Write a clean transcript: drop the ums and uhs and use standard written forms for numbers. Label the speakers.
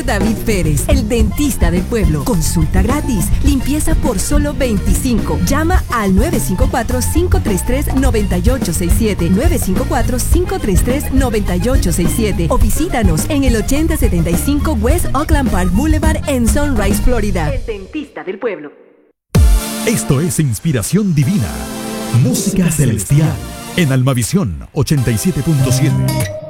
Speaker 1: David Pérez, el dentista del pueblo. Consulta gratis, limpieza por solo 25. Llama al 954-533-9867, 954-533-9867 o visítanos en el 8075 West Oakland Park Boulevard en Sunrise, Florida. El dentista del pueblo.
Speaker 2: Esto es Inspiración Divina, música celestial, en Almavisión 87.7.